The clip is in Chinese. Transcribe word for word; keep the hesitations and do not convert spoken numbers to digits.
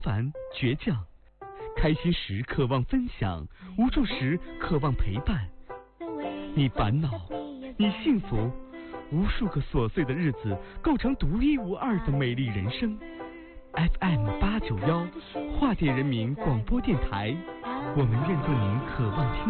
烦倔强，开心时渴望分享，无助时渴望陪伴。你烦恼，你幸福，无数个琐碎的日子构成独一无二的美丽人生。F M 八九幺，化电人民广播电台，我们愿做您渴望听